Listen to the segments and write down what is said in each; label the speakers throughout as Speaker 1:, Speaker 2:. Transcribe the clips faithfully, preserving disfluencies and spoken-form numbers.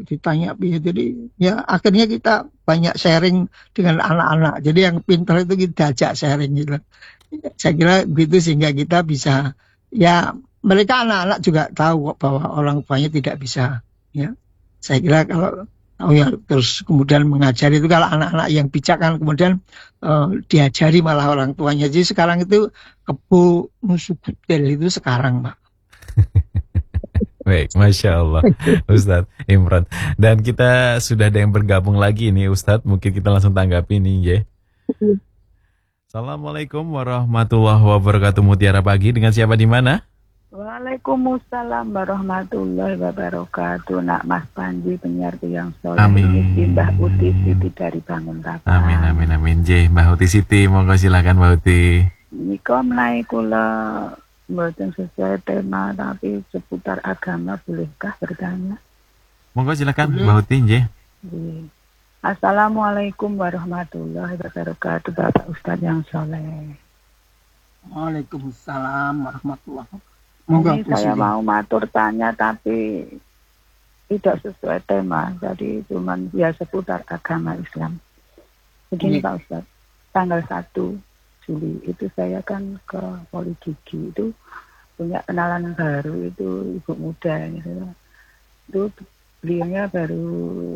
Speaker 1: ditanya piye. Jadi ya akhirnya kita banyak sharing dengan anak-anak. Jadi yang pintar itu kita ajak sharing gitu. Saya kira begitu sehingga kita bisa, ya mereka anak-anak juga tahu bahwa orang tuanya tidak bisa. Ya, saya kira kalau tahu ya terus kemudian mengajari itu, kalau anak-anak yang bijak kan kemudian uh, diajari malah orang tuanya. Jadi sekarang itu kebo musuh gudel itu sekarang, Pak.
Speaker 2: Baik, Masya Allah Ustadz Imran. Dan kita sudah ada yang bergabung lagi nih Ustadz. Mungkin kita langsung tanggapi nih ya. Assalamualaikum warahmatullahi wabarakatuh. Mutiara Pagi, dengan siapa di mana?
Speaker 3: Waalaikumsalam warahmatullahi wabarakatuh. Nak Mas Panji, penyiar yang soleh.
Speaker 2: Amin.
Speaker 3: Ini Mbak Uti Siti dari Banguntapan.
Speaker 2: Amin, amin, amin. J, Mbak Uti Siti, monggo silakan Mbak Uti.
Speaker 3: Niko menaik kula mboten sesuai tema, tapi seputar agama, bolehkah bertanya?
Speaker 2: Monggo silakan Mbak Uti, J.
Speaker 3: Assalamualaikum warahmatullahi wabarakatuh, Bapak Ustadz yang soleh.
Speaker 1: Waalaikumsalam warahmatullahi wabarakatuh.
Speaker 3: Ini saya mau matur tanya tapi tidak sesuai tema, jadi cuman ya seputar agama Islam. Begini Pak Ustadz, tanggal satu Juli itu saya kan ke Poligigi, itu punya kenalan baru, itu ibu muda gitu. Itu beliaunya baru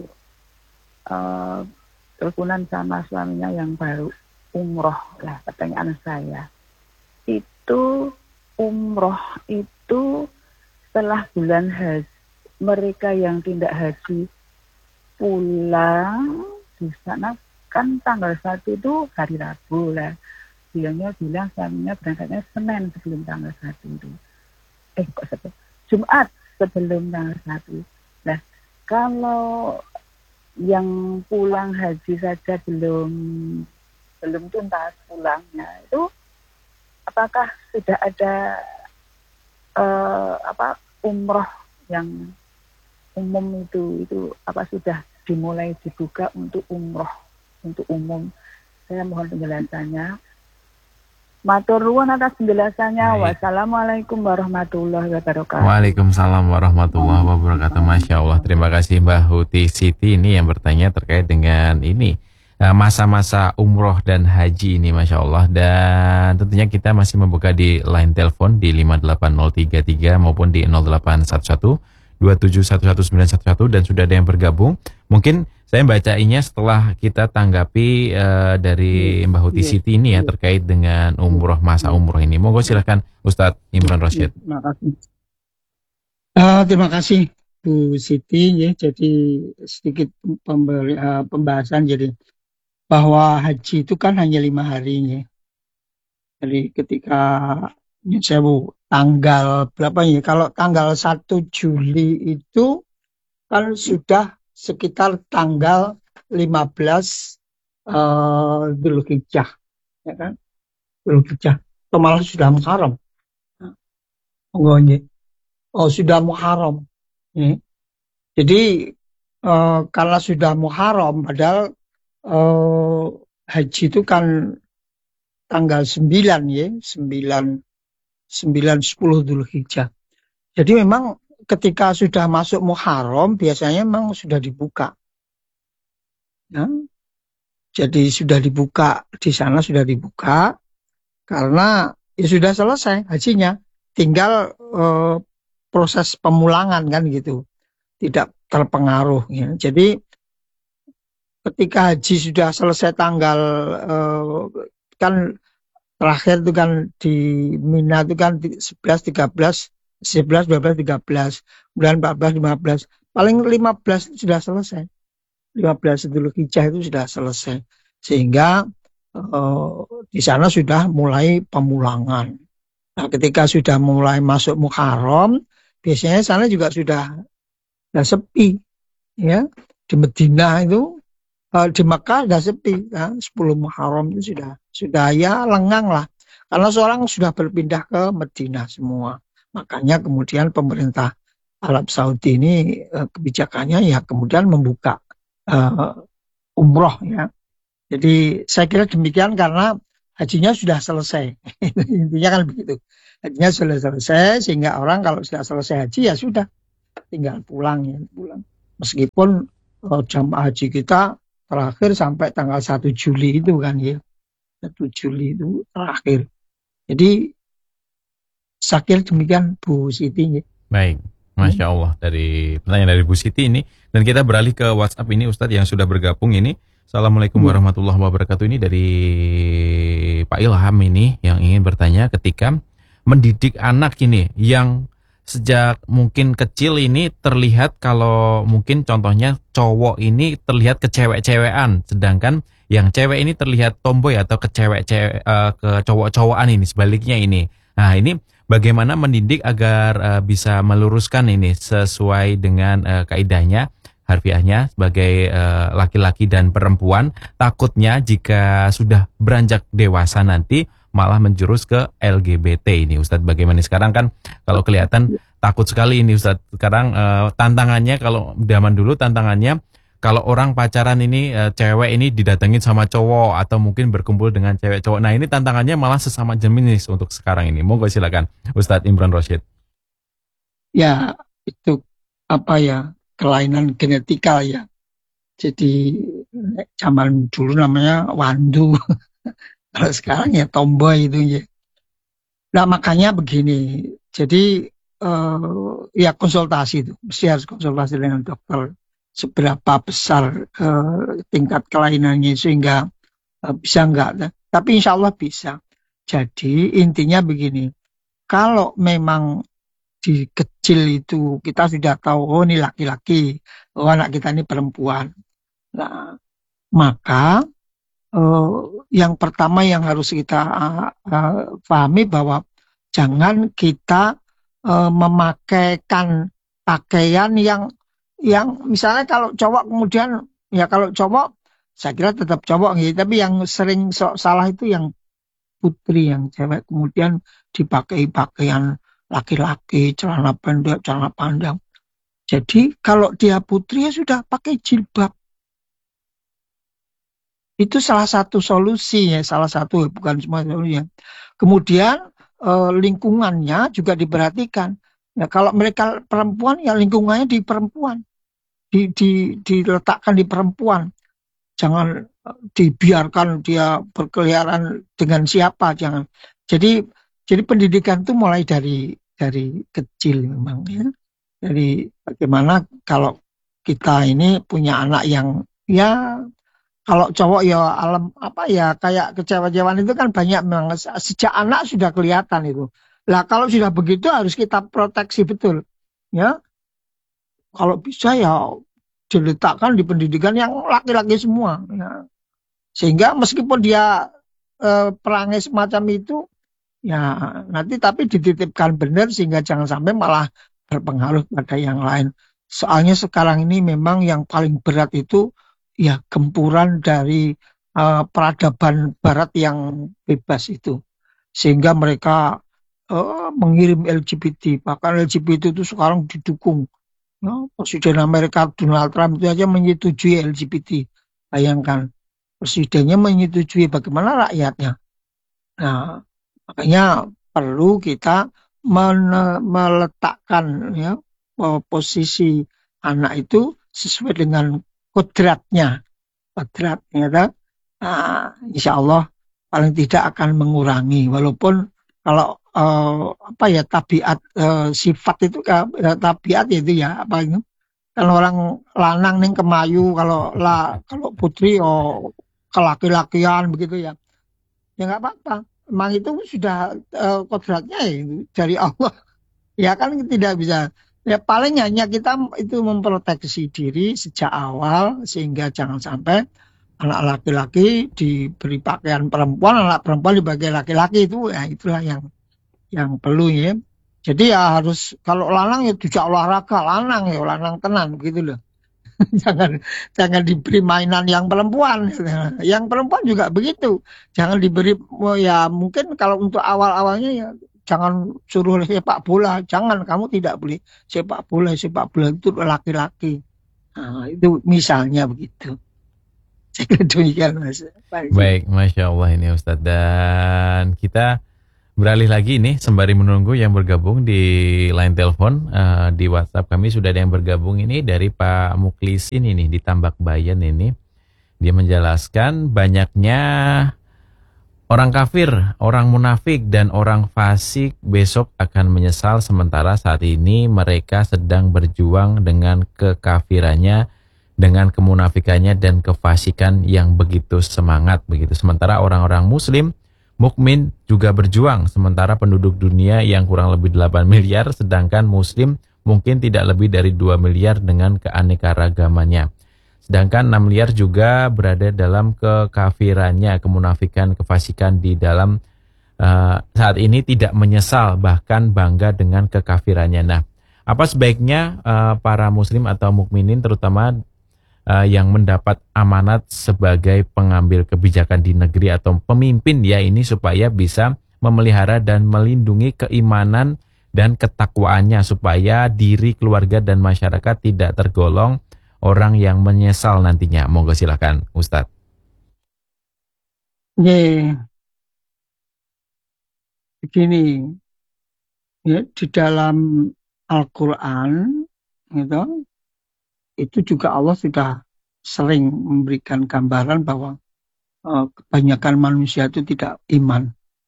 Speaker 3: uh, rukunan sama suaminya yang baru umroh lah. Pertanyaan saya, itu umroh itu setelah bulan haji, mereka yang tidak haji pulang di sana kan tanggal satu itu hari Rabu lah. Bilangnya bilang suaminya berangkatnya Senin sebelum tanggal satu itu. Eh kok sebelum Jumat sebelum tanggal satu. Nah, kalau yang pulang haji saja belum belum tuntas pulangnya itu, apakah sudah ada uh, apa umroh yang umum itu itu apa sudah dimulai dibuka untuk umroh untuk umum? Saya mohon penjelasannya. Matur nuwun atas penjelasannya. Wassalamualaikum warahmatullahi wabarakatuh.
Speaker 2: Waalaikumsalam warahmatullahi wabarakatuh. Masya Allah. Terima kasih Mbak Huti Siti ini yang bertanya terkait dengan ini masa-masa umroh dan haji ini, Masya Allah. Dan tentunya kita masih membuka di line telepon di lima delapan nol tiga tiga maupun di nol delapan satu satu dua tujuh satu satu sembilan satu satu, dan sudah ada yang bergabung. Mungkin saya bacainya setelah kita tanggapi uh, dari Mbak Huti Siti ini ya terkait dengan umroh, masa umroh ini. Monggo silakan Ustadz Imran Rasyid.
Speaker 1: Terima kasih. Uh, terima kasih Bu Siti ya. Jadi sedikit pemberi, uh, pembahasan jadi bahwa haji itu kan hanya lima harinya. Jadi ketika saya bu tanggal berapa ya? Kalau tanggal satu Juli itu kan sudah sekitar tanggal lima belas uh, Dzulhijjah, ya kan? Dzulhijjah. Atau malah sudah Muharram. Oh, oh sudah Muharram. Ya. Jadi uh, karena sudah Muharram, padahal uh, haji itu kan tanggal sembilan ya, sembilan, sembilan, sepuluh Dzulhijjah. Jadi memang ketika sudah masuk Muharram biasanya memang sudah dibuka. Ya. Jadi sudah dibuka, di sana sudah dibuka karena ya sudah selesai hajinya. Tinggal eh, proses pemulangan kan gitu. Tidak terpengaruh ya. Jadi ketika haji sudah selesai tanggal eh, kan terakhir itu kan di Mina itu kan sebelas, tiga belas, sebelas, dua belas, tiga belas, kemudian empat belas, lima belas, paling lima belas itu sudah selesai. lima belas Dzulhijjah itu sudah selesai. Sehingga eh, di sana sudah mulai pemulangan. Nah, ketika sudah mulai masuk Muharram, biasanya sana juga sudah, sudah sepi. Ya, di Medina itu, eh, di Mekah sudah sepi. Ya, sepuluh Muharram itu sudah sudah ya lengang lah. Karena seorang sudah berpindah ke Medina semua. Makanya kemudian pemerintah Arab Saudi ini eh, kebijakannya ya kemudian membuka uh, umroh ya. Jadi saya kira demikian karena hajinya sudah selesai. Intinya kan begitu. Hajinya sudah selesai sehingga orang kalau sudah selesai haji ya sudah tinggal pulang ya pulang. Meskipun uh, jamaah haji kita terakhir sampai tanggal satu Juli itu kan ya. satu Juli itu terakhir. Jadi saya kira demikian Bu Siti.
Speaker 2: Baik, Masya Allah, dari pertanyaan dari Bu Siti ini. Dan kita beralih ke WhatsApp ini Ustadz yang sudah bergabung ini. Assalamualaikum
Speaker 1: Ya.
Speaker 2: warahmatullahi wabarakatuh. Ini dari Pak Ilham ini yang ingin bertanya ketika mendidik anak ini yang sejak mungkin kecil ini terlihat kalau mungkin contohnya cowok ini terlihat kecewek-cewekan, sedangkan yang cewek ini terlihat tomboy atau kecewek-cewek uh, ke cowok-cowokan ini, sebaliknya ini. Nah, ini bagaimana mendidik agar uh, bisa meluruskan ini sesuai dengan uh, kaidahnya, harfiahnya sebagai uh, laki-laki dan perempuan. Takutnya jika sudah beranjak dewasa nanti malah menjurus ke L G B T ini, Ustadz. Bagaimana sekarang kan kalau kelihatan takut sekali ini, Ustadz. Sekarang uh, tantangannya kalau zaman dulu tantangannya kalau orang pacaran ini uh, cewek ini didatengin sama cowok atau mungkin berkumpul dengan cewek cowok. Nah, ini tantangannya malah sesama jenis untuk sekarang ini. Monggo silakan Ustadz Imran Rosyid.
Speaker 1: Ya, itu apa ya, kelainan genetikal ya. Jadi zaman dulu namanya wandu. Kalau sekarang ya tomboy itu ya. Nah makanya begini, jadi eh, ya konsultasi itu, mesti harus konsultasi dengan dokter seberapa besar eh, tingkat kelainannya sehingga eh, bisa enggak. Tapi insya Allah bisa. Jadi intinya begini, kalau memang di kecil itu kita sudah tahu, oh ini laki-laki, oh anak kita ini perempuan. Nah, maka Uh, yang pertama yang harus kita uh, uh, pahami bahwa jangan kita uh, memakaikan pakaian yang yang misalnya kalau cowok kemudian ya kalau cowok saya kira tetap cowok gitu, tapi yang sering so, salah itu yang putri, yang cewek kemudian dipakai pakaian laki-laki, celana pendek, celana panjang. Jadi kalau dia putri ya sudah pakai jilbab. Itu salah satu solusi ya, salah satu bukan semua solusi. Kemudian eh, lingkungannya juga diperhatikan. Ya, kalau mereka perempuan ya lingkungannya di perempuan, di, di, diletakkan di perempuan. Jangan eh, dibiarkan dia berkeliaran dengan siapa, jangan. Jadi jadi pendidikan itu mulai dari dari kecil memang ya. Jadi bagaimana kalau kita ini punya anak yang ya kalau cowok ya alam apa ya kayak kecewa-kecewaan itu kan banyak memang sejak anak sudah kelihatan itu. Lah kalau sudah begitu harus kita proteksi betul. Ya, kalau bisa ya diletakkan di pendidikan yang laki-laki semua ya. Sehingga meskipun dia eh, perangai semacam itu ya nanti tapi dititipkan benar sehingga jangan sampai malah berpengaruh pada yang lain. Soalnya sekarang ini memang yang paling berat itu ya gempuran dari uh, peradaban barat yang bebas itu. Sehingga mereka uh, mengirim L G B T. Bahkan L G B T itu sekarang didukung. Ya, Presiden Amerika Donald Trump itu aja menyetujui L G B T. Bayangkan, presidennya menyetujui, bagaimana rakyatnya. Nah, makanya perlu kita men- meletakkan ya, posisi anak itu sesuai dengan kodratnya, kodratnya kan? Nah, insya Allah paling tidak akan mengurangi, walaupun kalau eh, apa ya tabiat eh, sifat itu eh, tabiat itu ya apa itu kan orang lanang nih kemayu, kalau lah kalau putri oh kelaki-lakian begitu ya, ya nggak apa-apa. Memang itu sudah eh, kodratnya ya, dari Allah, ya kan tidak bisa. Ya paling hanya kita itu memproteksi diri sejak awal sehingga jangan sampai anak laki-laki diberi pakaian perempuan, anak perempuan dibagi laki-laki itu ya itulah yang yang perlu ya. Jadi ya harus kalau lanang ya tidak olahraga, lanang ya lanang tenan begitu loh. jangan jangan diberi mainan yang perempuan. Yang perempuan juga begitu. Jangan diberi oh ya mungkin kalau untuk awal-awalnya ya jangan suruh sepak bola, jangan, kamu tidak boleh sepak bola, sepak bola itu laki-laki. Nah, itu misalnya begitu. Saya demikian Mas.
Speaker 2: Baik, Masya Allah ini Ustadz. Dan kita beralih lagi nih sembari menunggu yang bergabung di line telepon, eh, di WhatsApp kami sudah ada yang bergabung ini dari Pak Muklisin ini di Tambak Bayan ini. Dia menjelaskan banyaknya orang kafir, orang munafik dan orang fasik besok akan menyesal sementara saat ini mereka sedang berjuang dengan kekafirannya, dengan kemunafikannya dan kefasikan yang begitu semangat begitu. Sementara orang-orang muslim mukmin juga berjuang, sementara penduduk dunia yang kurang lebih delapan miliar, sedangkan muslim mungkin tidak lebih dari dua miliar dengan keanekaragamannya. Sedangkan enam miliar juga berada dalam kekafirannya, kemunafikan, kefasikan di dalam uh, saat ini tidak menyesal, bahkan bangga dengan kekafirannya. Nah, apa sebaiknya uh, para muslim atau mukminin terutama Uh, yang mendapat amanat sebagai pengambil kebijakan di negeri atau pemimpin ya ini supaya bisa memelihara dan melindungi keimanan dan ketakwaannya supaya diri, keluarga dan masyarakat tidak tergolong orang yang menyesal nantinya. Monggo silakan Ustadz.
Speaker 1: Ya, begini ya, di dalam Al-Quran gitu, itu juga Allah sudah sering memberikan gambaran bahwa uh, kebanyakan manusia itu tidak iman.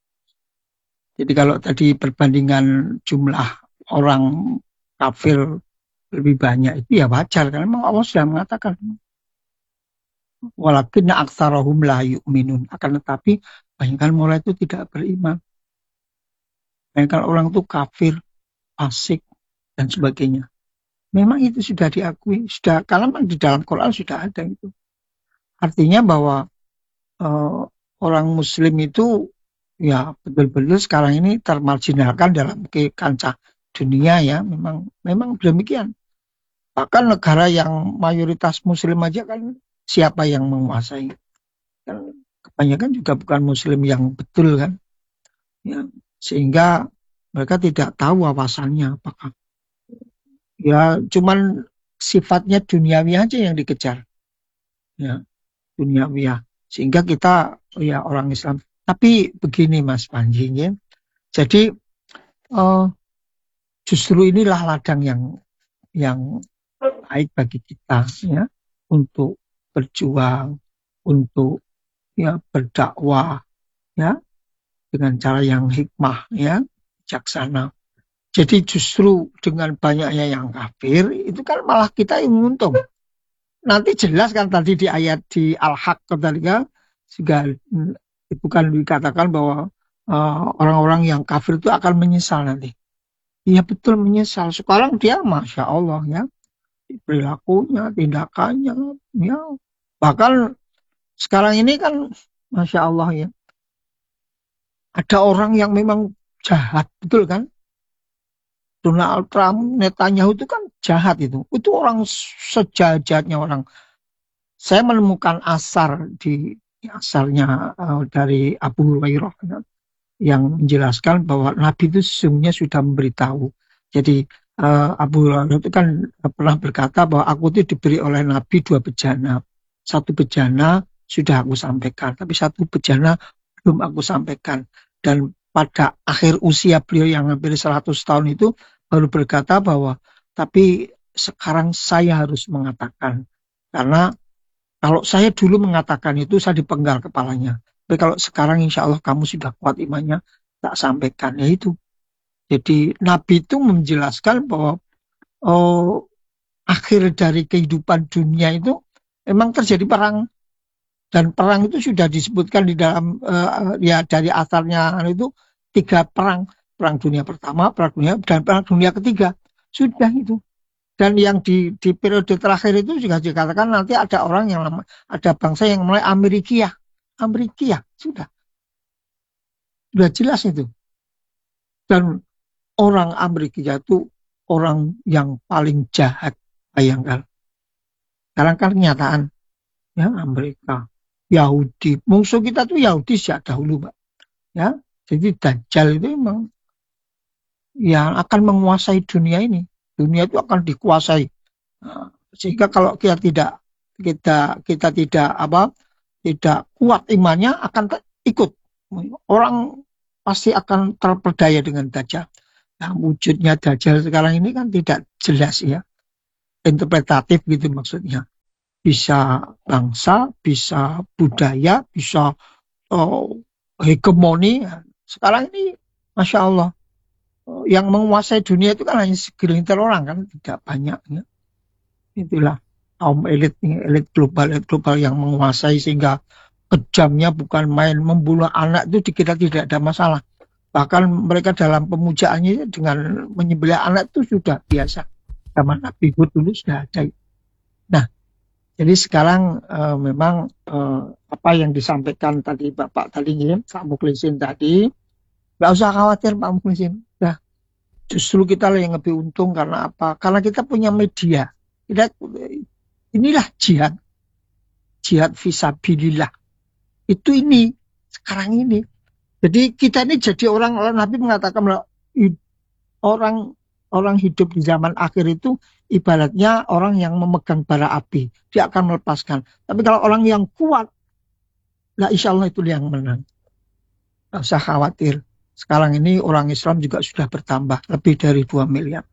Speaker 1: Jadi kalau tadi perbandingan jumlah orang kafir lebih banyak itu ya wajar, karena memang Allah sudah mengatakan walakinna aktsarahum la yu'minun, akan tetapi kebanyakan mulai itu tidak beriman. Kebanyakan orang itu kafir, fasik dan sebagainya. Memang itu sudah diakui, sudah kalau di dalam Quran sudah ada itu. Artinya bahwa uh, orang Muslim itu ya betul-betul sekarang ini termarginalkan dalam kancah dunia ya, memang memang demikian. Bahkan negara yang mayoritas Muslim aja kan siapa yang menguasai? Kan kebanyakan juga bukan Muslim yang betul kan, ya, sehingga mereka tidak tahu wawasannya apakah. Ya, cuman sifatnya duniawi aja yang dikejar. Ya, duniawi ya. Sehingga kita ya orang Islam. Tapi begini Mas Panji ya. Jadi uh, justru inilah ladang yang yang baik bagi kita ya, untuk berjuang, untuk ya berdakwah ya dengan cara yang hikmah ya, bijaksana. Jadi justru dengan banyaknya yang kafir, itu kan malah kita yang untung. Nanti jelas kan tadi di ayat di Al-Haqq tadi kan, juga itu kan dikatakan bahwa uh, orang-orang yang kafir itu akan menyesal nanti. Iya betul menyesal. Sekarang dia Masya Allah ya, perilakunya, tindakannya, ya. Bahkan sekarang ini kan Masya Allah ya, ada orang yang memang jahat, betul kan? Donald Trump, Netanyahu itu kan jahat itu. Itu orang sejahat-jahatnya orang. Saya menemukan asar di asarnya uh, dari Abu Hurairah yang menjelaskan bahwa Nabi itu sesungguhnya sudah memberitahu. Jadi uh, Abu Hurairah itu kan pernah berkata bahwa aku itu diberi oleh Nabi dua bejana. Satu bejana sudah aku sampaikan, tapi satu bejana belum aku sampaikan. Dan pada akhir usia beliau yang hampir seratus tahun itu baru berkata bahwa tapi sekarang saya harus mengatakan, karena kalau saya dulu mengatakan itu saya dipenggal kepalanya, tapi kalau sekarang insya Allah kamu sudah kuat imannya, tak sampaikan. Ya itu, jadi Nabi itu menjelaskan bahwa oh, akhir dari kehidupan dunia itu memang terjadi perang, dan perang itu sudah disebutkan di dalam uh, ya dari asarnya itu tiga perang. Perang dunia pertama, perang dunia, dan perang dunia ketiga. Sudah itu. Dan yang di, di periode terakhir itu juga dikatakan nanti ada orang yang lama, ada bangsa yang mulai Amerikia. Amerikia, sudah. Sudah jelas itu. Dan orang Amerikia itu orang yang paling jahat. Bayangkan. Sekarang kan kenyataan. Ya, Amerika. Yahudi. Musuh kita tuh Yahudi sejak dahulu, Pak. Ya, jadi Dajjal itu memang yang akan menguasai dunia ini. Dunia itu akan dikuasai. Nah, sehingga kalau kita tidak kita kita tidak apa tidak kuat imannya akan ikut. Orang pasti akan terperdaya dengan Dajjal. Nah, wujudnya Dajjal sekarang ini kan tidak jelas ya, interpretatif gitu maksudnya. Bisa bangsa, bisa budaya, bisa oh, hegemoni. Sekarang ini, Masya Allah, oh, yang menguasai dunia itu kan hanya segelintir orang kan, tidak banyak. Ya. Itulah kaum elit, elit global, elit global yang menguasai sehingga kejamnya bukan main, membunuh anak itu dikira tidak ada masalah. Bahkan mereka dalam pemujaannya dengan menyembelih anak itu sudah biasa. Zaman Nabi Hud dulu sudah ada. Nah, jadi sekarang uh, memang uh, apa yang disampaikan tadi Bapak tadi, Pak Mukhlisin tadi, nggak usah khawatir Pak Mukhlisin. Nah, justru kita yang lebih untung karena apa? Karena kita punya media. Kita, inilah jihad, jihad fisabilillah. Itu ini sekarang ini. Jadi kita ini jadi orang, orang Nabi mengatakan orang orang hidup di zaman akhir itu ibaratnya orang yang memegang bara api, dia akan melepaskan. Tapi kalau orang yang kuat, nah insya Allah itu yang menang. Tidak usah khawatir. Sekarang ini orang Islam juga sudah bertambah lebih dari dua miliar.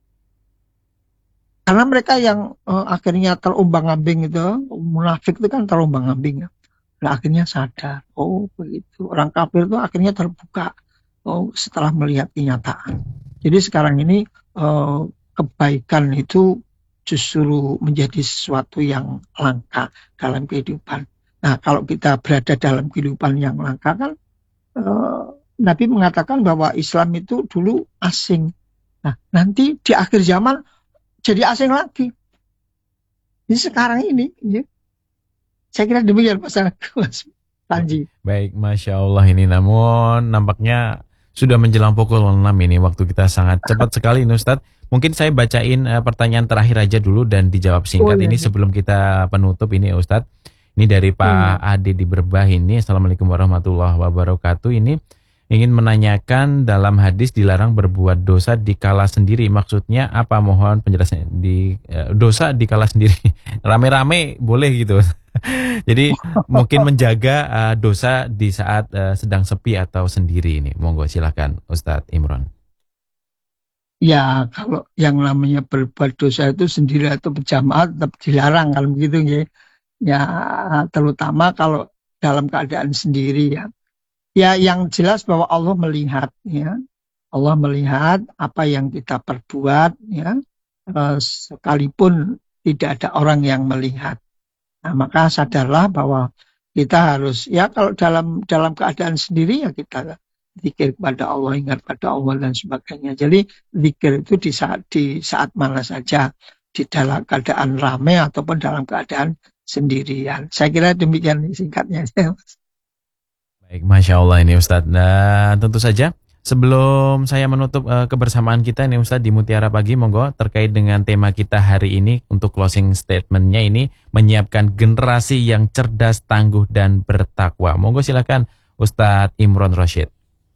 Speaker 1: Karena mereka yang uh, akhirnya terombang-ambing itu, munafik itu kan terombang-ambing ya. Nah, akhirnya sadar, oh begitu. Orang kafir itu akhirnya terbuka, oh setelah melihat kenyataan. Jadi sekarang ini eh, kebaikan itu justru menjadi sesuatu yang langka dalam kehidupan. Nah, kalau kita berada dalam kehidupan yang langka kan, eh, Nabi mengatakan bahwa Islam itu dulu asing. Nah, nanti di akhir zaman jadi asing lagi. Ini sekarang ini, ya. Saya kira demikian Pak Mas Panji.
Speaker 2: Baik, Masya Allah ini. Namun nampaknya sudah menjelang pukul enam ini. Waktu kita sangat cepat sekali ini Ustadz. Mungkin saya bacain uh, pertanyaan terakhir aja dulu dan dijawab singkat oh, iya. Ini sebelum kita penutup ini Ustadz. Ini dari Pak hmm. Ade di Berbah ini. Assalamualaikum warahmatullahi wabarakatuh. Ini ingin menanyakan dalam hadis dilarang berbuat dosa dikala sendiri. Maksudnya apa? Mohon penjelasannya. Di, uh, dosa dikala sendiri. Rame-rame boleh gitu. Jadi mungkin menjaga uh, dosa di saat uh, sedang sepi atau sendiri ini. Monggo silakan Ustadz Imron.
Speaker 1: Ya kalau yang namanya berbuat dosa itu sendiri atau berjamaah tetap dilarang kalau begitu ya. Ya terutama kalau dalam keadaan sendiri ya. Ya yang jelas bahwa Allah melihat ya. Allah melihat apa yang kita perbuat ya. Uh, sekalipun tidak ada orang yang melihat. Nah, maka sadarlah bahwa kita harus ya kalau dalam dalam keadaan sendiri ya kita zikir kepada Allah, ingat pada Allah dan sebagainya. Jadi zikir itu di saat di saat mana saja, di dalam keadaan ramai ataupun dalam keadaan sendirian. Saya kira demikian singkatnya.
Speaker 2: Baik, Masya Allah ini Ustadz. Nah, tentu saja sebelum saya menutup uh, kebersamaan kita nih Ustadz di Mutiara Pagi, monggo terkait dengan tema kita hari ini untuk closing statementnya ini menyiapkan generasi yang cerdas, tangguh dan bertakwa. Monggo silakan Ustadz Imron Rosyid.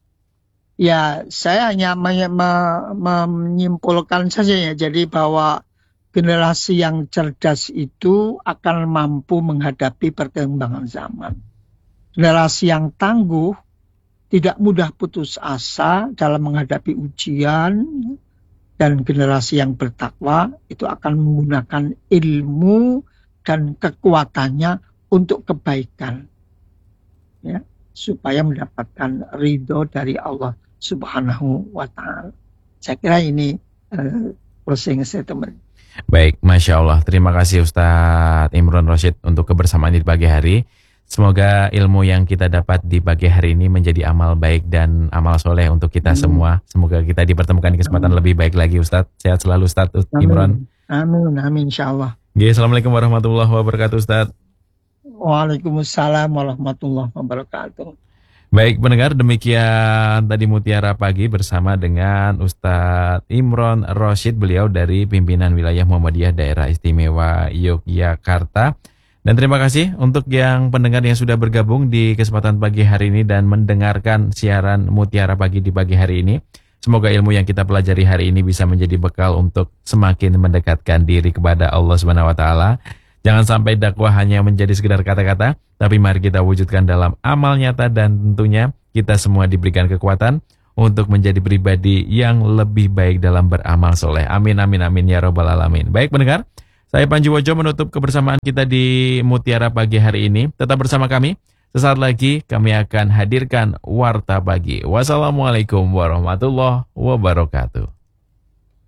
Speaker 1: Ya, saya hanya me- me- menyimpulkan saja ya, jadi bahwa generasi yang cerdas itu akan mampu menghadapi perkembangan zaman. Generasi yang tangguh tidak mudah putus asa dalam menghadapi ujian, dan generasi yang bertakwa itu akan menggunakan ilmu dan kekuatannya untuk kebaikan, ya, supaya mendapatkan ridho dari Allah Subhanahu wa Ta'ala. Saya kira ini uh, closing statement.
Speaker 2: Baik, Masya Allah. Terima kasih Ustadz Imron Rosyid untuk kebersamaan di pagi hari. Semoga ilmu yang kita dapat di pagi hari ini menjadi amal baik dan amal soleh untuk kita hmm. semua. Semoga kita dipertemukan di kesempatan hmm. lebih baik lagi Ustadz. Sehat selalu Ustadz Imron.
Speaker 1: Amin, amin insyaAllah.
Speaker 2: Ya, Assalamualaikum warahmatullahi wabarakatuh Ustadz.
Speaker 1: Waalaikumsalam warahmatullahi wabarakatuh.
Speaker 2: Baik pendengar, demikian tadi Mutiara Pagi bersama dengan Ustadz Imron Rosyid. Beliau dari pimpinan wilayah Muhammadiyah Daerah Istimewa Yogyakarta. Dan terima kasih untuk yang pendengar yang sudah bergabung di kesempatan pagi hari ini dan mendengarkan siaran Mutiara Pagi di pagi hari ini. Semoga ilmu yang kita pelajari hari ini bisa menjadi bekal untuk semakin mendekatkan diri kepada Allah Subhanahu wa taala. Jangan sampai dakwah hanya menjadi sekedar kata-kata, tapi mari kita wujudkan dalam amal nyata dan tentunya kita semua diberikan kekuatan untuk menjadi pribadi yang lebih baik dalam beramal soleh. Amin, amin, amin, ya robbal alamin. Baik pendengar, saya Panji Wojo menutup kebersamaan kita di Mutiara Pagi hari ini. Tetap bersama kami. Sesaat lagi kami akan hadirkan Warta Pagi. Wassalamualaikum warahmatullahi wabarakatuh.